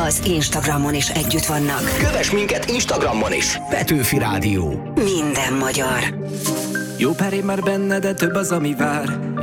az Instagramon is együtt vannak. Kövess minket Instagramon is. Petőfi Rádió. Minden magyar. Jó pár év már benne, de több az, ami vár.